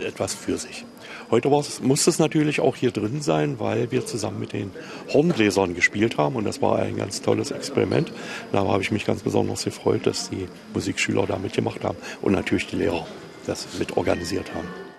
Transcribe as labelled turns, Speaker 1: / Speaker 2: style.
Speaker 1: etwas für sich. Heute musste es natürlich auch hier drin sein, weil wir zusammen mit den Hornbläsern gespielt haben und das war ein ganz tolles Experiment. Da habe ich mich ganz besonders gefreut, dass die Musikschüler da mitgemacht haben und natürlich die Lehrer das mit organisiert haben.